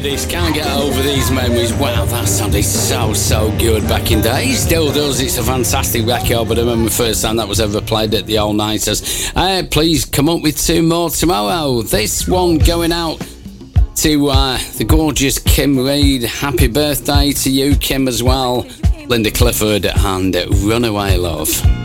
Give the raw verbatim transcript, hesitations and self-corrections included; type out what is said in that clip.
this, can't get over these memories. Wow, that sounded so, so good back in days. Still does, it's a fantastic record, but I remember the first time that was ever played at the All Nighters. Uh, please come up with two more tomorrow. This one going out to uh, the gorgeous Kim Reid. Happy birthday to you, Kim, as well. Linda Clifford and Runaway Love.